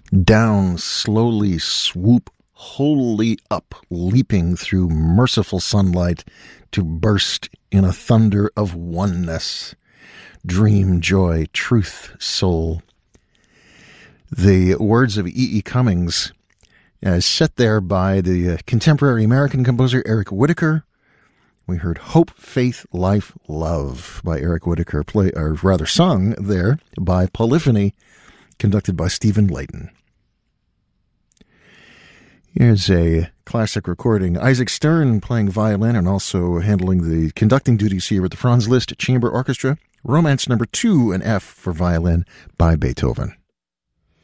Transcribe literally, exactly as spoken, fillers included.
Down, slowly swoop, wholly up, leaping through merciful sunlight to burst in a thunder of oneness. Dream, joy, truth, soul. The words of E E. Cummings, uh, set there by the uh, contemporary American composer Eric Whitacre. We heard Hope, Faith, Life, Love by Eric Whitacre, play, or rather sung there by Polyphony, conducted by Stephen Layton. Here's a classic recording. Isaac Stern playing violin and also handling the conducting duties here at the Franz Liszt Chamber Orchestra. Romance number two, an F for violin by Beethoven.